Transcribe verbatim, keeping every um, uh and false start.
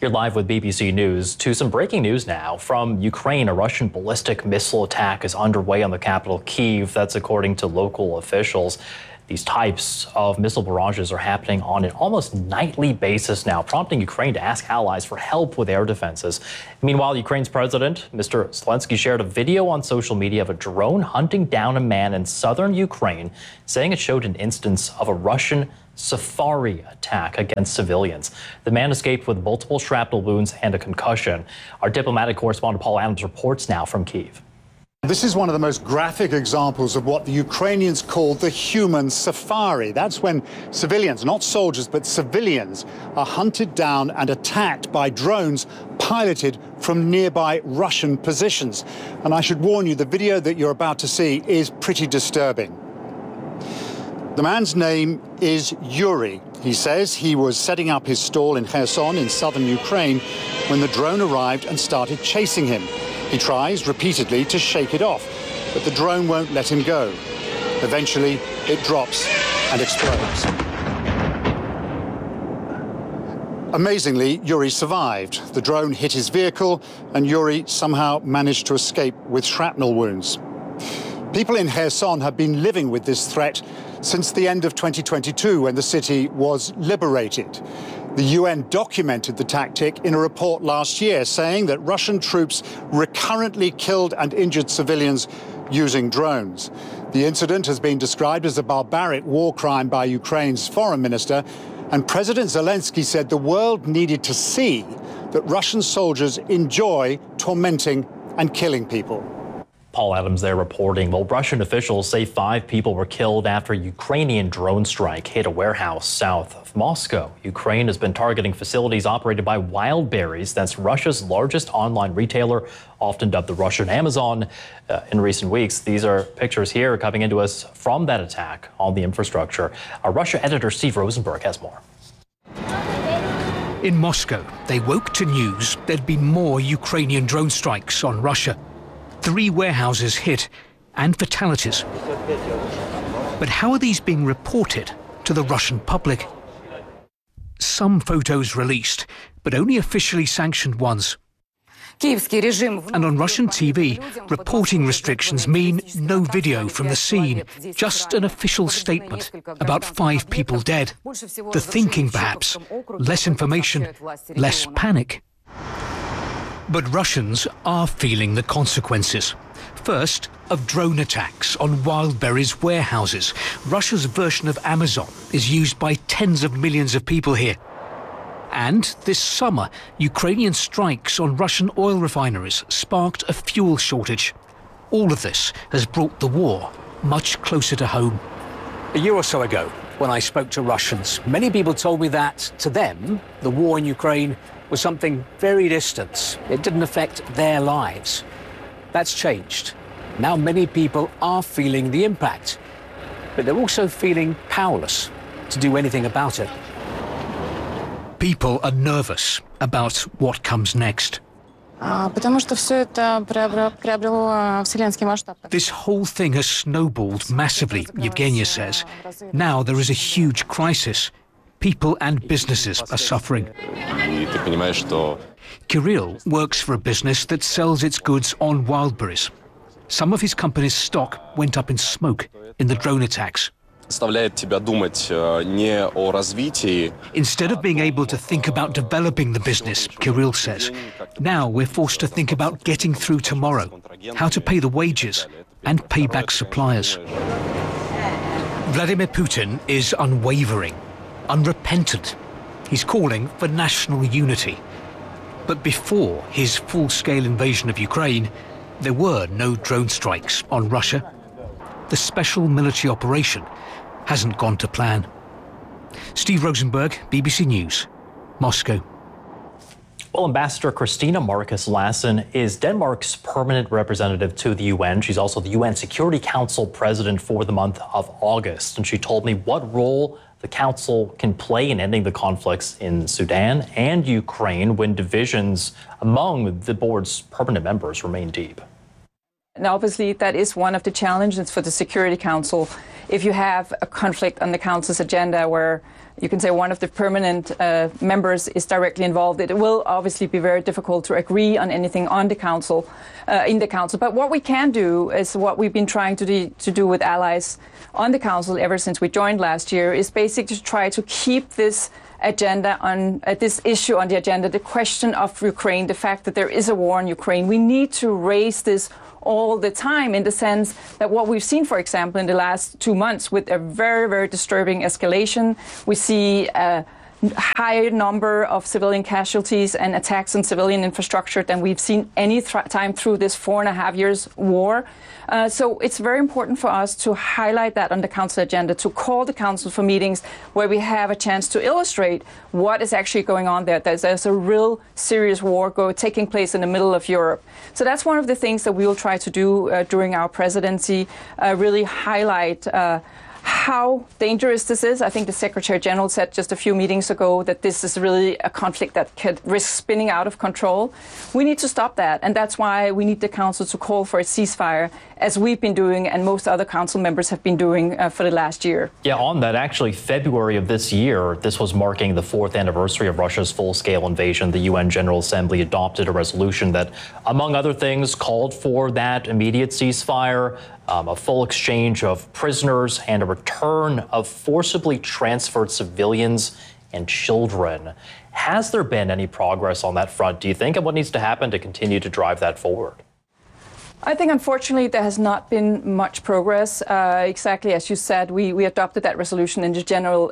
You're live with B B C News. To some breaking news now from Ukraine. A Russian ballistic missile attack is underway on the capital, Kyiv. That's according to local officials. These types of missile barrages are happening on an almost nightly basis now, prompting Ukraine to ask allies for help with air defenses. Meanwhile, Ukraine's president, Mister Zelensky, shared a video on social media of a drone hunting down a man in southern Ukraine, saying it showed an instance of a Russian safari attack against civilians. The man escaped with multiple shrapnel wounds and a concussion. Our diplomatic correspondent Paul Adams reports now from Kyiv. This is one of the most graphic examples of what the Ukrainians call the human safari. That's when civilians, not soldiers, but civilians, are hunted down and attacked by drones piloted from nearby Russian positions. And I should warn you, the video that you're about to see is pretty disturbing. The man's name is Yuri. He says he was setting up his stall in Kherson in southern Ukraine when the drone arrived and started chasing him. He tries repeatedly to shake it off, but the drone won't let him go. Eventually, it drops and explodes. Amazingly, Yuri survived. The drone hit his vehicle, and Yuri somehow managed to escape with shrapnel wounds. People in Kherson have been living with this threat since the end of twenty twenty-two, when the city was liberated. The U N documented the tactic in a report last year, saying that Russian troops recurrently killed and injured civilians using drones. The incident has been described as a barbaric war crime by Ukraine's foreign minister, and President Zelensky said the world needed to see that Russian soldiers enjoy tormenting and killing people. Paul Adams there reporting. Well, Russian officials say five people were killed after a Ukrainian drone strike hit a warehouse south of Moscow. Ukraine has been targeting facilities operated by Wildberries. That's Russia's largest online retailer, often dubbed the Russian Amazon, uh, in recent weeks. These are pictures here coming into us from that attack on the infrastructure. Our Russia editor Steve Rosenberg has more. In Moscow, they woke to news there'd been more Ukrainian drone strikes on Russia. Three warehouses hit and fatalities. But how are these being reported to the Russian public? Some photos released, but only officially sanctioned ones. And on Russian T V, reporting restrictions mean no video from the scene, just an official statement about five people dead. The thinking, perhaps, less information, less panic. But Russians are feeling the consequences. First, of drone attacks on Wildberries warehouses. Russia's version of Amazon is used by tens of millions of people here. And this summer, Ukrainian strikes on Russian oil refineries sparked a fuel shortage. All of this has brought the war much closer to home. A year or so ago, when I spoke to Russians, many people told me that, to them, the war in Ukraine was something very distant. It didn't affect their lives. That's changed. Now many people are feeling the impact, but they're also feeling powerless to do anything about it. People are nervous about what comes next. This whole thing has snowballed massively, Yevgenia says. Now there is a huge crisis. People and businesses are suffering. Kirill works for a business that sells its goods on Wildberries. Some of his company's stock went up in smoke in the drone attacks. Instead of being able to think about developing the business, Kirill says, now we're forced to think about getting through tomorrow, how to pay the wages and pay back suppliers. Vladimir Putin is unwavering, unrepentant. He's calling for national unity. But before his full-scale invasion of Ukraine, there were no drone strikes on Russia. The special military operation hasn't gone to plan. Steve Rosenberg, B B C News, Moscow. Well, Ambassador Christina Marcus Lassen is Denmark's permanent representative to the U N. She's also the U N Security Council president for the month of August. And she told me what role the council can play in ending the conflicts in Sudan and Ukraine when divisions among the board's permanent members remain deep. Now, obviously, that is one of the challenges for the Security Council, if you have a conflict on the Council's agenda where you can say one of the permanent uh, members is directly involved, it will obviously be very difficult to agree on anything on the Council, uh, in the Council. But what we can do is what we've been trying to do, to do with allies on the Council ever since we joined last year, is basically to try to keep this agenda on uh, this issue on the agenda, the question of Ukraine, the fact that there is a war in Ukraine. We need to raise this all the time, in the sense that what we've seen, for example, in the last two months with a very, very disturbing escalation, we see a higher number of civilian casualties and attacks on civilian infrastructure than we've seen any th- time through this four and a half years war. Uh, so it's very important for us to highlight that on the Council agenda, to call the Council for meetings where we have a chance to illustrate what is actually going on there. There's, there's a real serious war go, taking place in the middle of Europe. So that's one of the things that we will try to do uh, during our presidency, uh, really highlight uh, how dangerous this is. I think the Secretary General said just a few meetings ago that this is really a conflict that could risk spinning out of control. We need to stop that, and that's why we need the Council to call for a ceasefire, as we've been doing and most other Council members have been doing uh, for the last year. Yeah, on that, actually, February of this year, this was marking the fourth anniversary of Russia's full-scale invasion. The U N General Assembly adopted a resolution that, among other things, called for that immediate ceasefire, Um, a full exchange of prisoners, and a return of forcibly transferred civilians and children. Has there been any progress on that front, do you think, and what needs to happen to continue to drive that forward? I think, unfortunately, there has not been much progress. Uh, exactly as you said, we, we adopted that resolution in the General